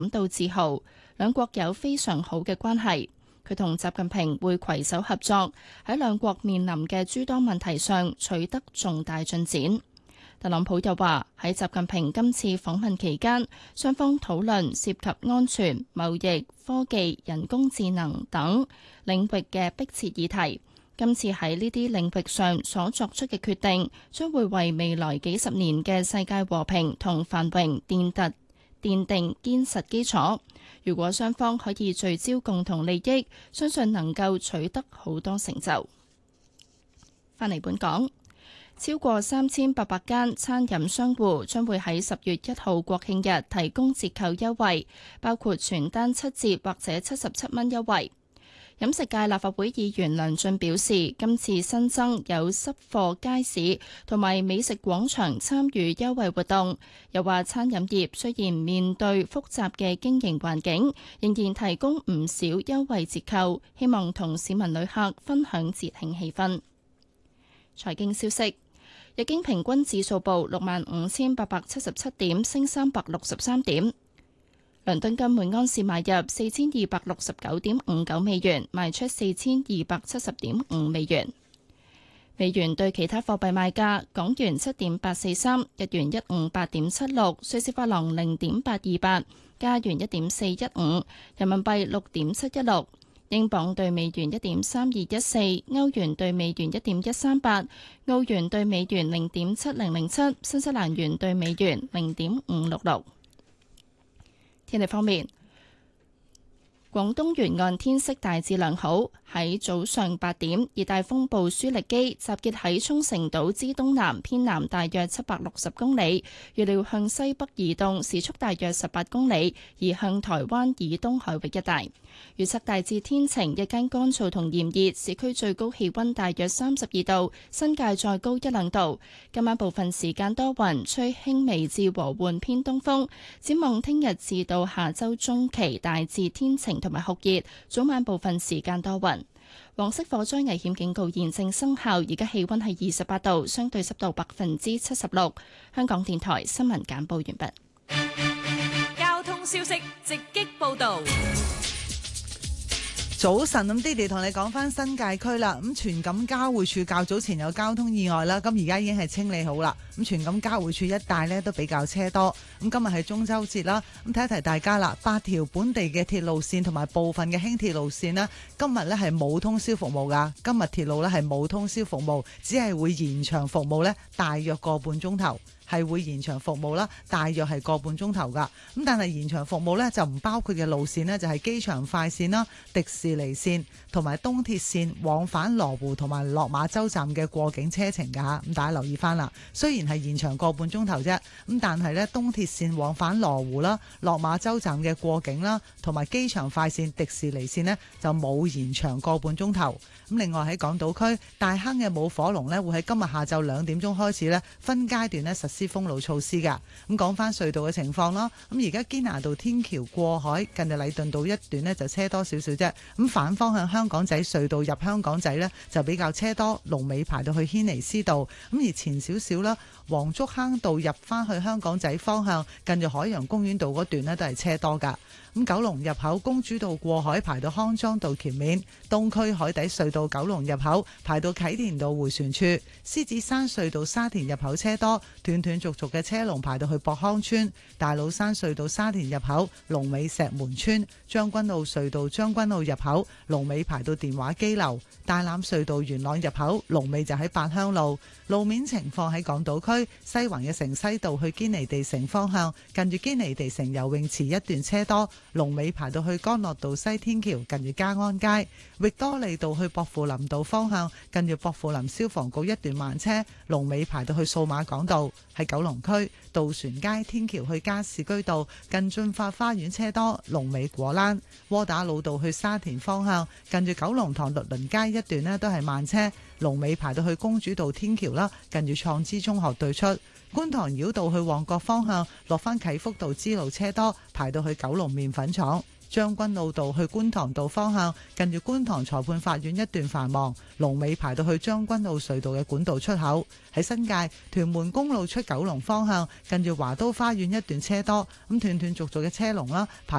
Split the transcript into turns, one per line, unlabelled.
感到自豪，兩國有非常好嘅關係。佢同習近平會攜手合作，喺兩國面臨嘅諸多問題上取得重大進展。特朗普又話喺習近平今次訪問期間，雙方討論涉及安全、貿易、科技、人工智能等領域嘅迫切議題。今次喺呢啲領域上所作出嘅決定，將會為未來幾十年嘅世界和平同繁榮奠定堅實基礎。如果雙方可以聚焦共同利益，相信能夠取得好多成就。返嚟本港。超過3800間餐飲商戶將會喺10月1號國慶日提供折扣優惠，包括全單7折或者77蚊優惠。飲食界立法會議員梁進表示，今次新增有濕貨街市同埋美食廣場參與優惠活動，又話餐飲業雖然面對複雜嘅經營環境，仍然提供唔少優惠折扣，希望同市民旅客分享節慶氣氛。財經消息。日經平均指數報65,877點，升363點。倫敦金每安士買入4269.59美元，賣出4270.5美元。美元對其他貨幣賣價：港元7.843，日元158.76，瑞士法郎0.828，加元1.415，人民幣6.716。英鎊對美元1.3214，歐元對美元1.138，澳元對美元0.7007，新西蘭元對美元0.566。天氣方面，廣東沿岸天色大致良好。喺早上8點，熱帶風暴舒力基集結喺沖繩島之東南偏南大約760公里，預料向西北移動，時速大約18公里，移向台灣以東海域一帶。預測大致天晴，日間乾燥同炎熱，市區最高氣溫大約32度，新界再高1-2度。今晚部分時間多雲，吹輕微至和緩偏東風。展望聽日至到下周中期，大致天晴同埋酷熱，早晚部分時間多雲。黃色火災危險警告現正生效，而家氣溫係28度，相對濕度76%。香港電台新聞簡報完畢。
交通消息直擊報道。
早晨，咁Didi同你講翻新界區啦。咁荃錦交匯處較早前有交通意外啦，咁而家已經係清理好啦。咁荃錦交匯處一帶呢都比較車多。咁今日係中秋節啦，咁提一提大家啦，8條本地嘅鐵路線同埋部分嘅輕鐵路線呢，今日呢係冇通宵服務噶。今日鐵路呢係冇通宵服務，只係會延長服務呢大約個半鐘頭。係會延長服務啦，大約係個半鐘頭㗎。咁但係延長服務呢，就唔包括嘅路線呢，就係機場快線啦、迪士尼線同埋東鐵線往返羅湖同埋落馬洲站嘅過境車程㗎嚇。咁大家留意翻啦，雖然係延長個半鐘頭啫，咁但係呢，東鐵線往返羅湖啦、落馬洲站嘅過境啦，同埋機場快線、迪士尼線呢，就冇延長個半鐘頭。咁另外喺港島區大坑嘅舞火龍呢，會喺今日下晝2點鐘開始呢，分階段呢實施封路措施㗎。咁講翻隧道嘅情況啦，咁而家堅拿道天橋過海近住禮頓道一段呢，就車多少少啫。咁反方向香港仔隧道入香港仔呢，就比較車多，龍尾排到去軒尼詩道。咁而前少少啦，黃竹坑道入翻去香港仔方向近住海洋公園道嗰段呢，都係車多㗎。咁九龍入口公主道過海排到康莊道橋面，東區海底隧道九龍入口排到啟田道迴旋處，獅子山隧道沙田入口車多，斷斷續續嘅車龍排到去博康村，大老山隧道沙田入口龍尾石門村，將軍澳隧道將軍澳入口龍尾排到電話機樓，大欖隧道元朗入口龍尾就喺八鄉路。路面情況喺港島區西環嘅城西道去堅尼地城方向，近住堅尼地城游泳池一段車多，龍尾排到去干諾道西天橋近住嘉安街，域多利道去薄扶林道方向近住薄扶林消防局一段慢車，龍尾排到去數碼港道。喺九龍區渡船街天橋去加士居道近駿發花園車多，龍尾果欄。窩打老道去沙田方向近住九龍塘律倫街一段呢都係慢車，龍尾排到去公主道天橋啦，近住創知中學對出。觀塘繞道去旺角方向落返啟福道支路車多，排到去九龍麵粉廠。 將軍澳道去觀塘道方向，近住觀塘裁判法院一段繁忙，龍尾排到去將軍澳隧道嘅管道出口。喺新界屯門公路出九龍方向，近住華都花園一段車多，咁斷斷續續嘅車龍啦，排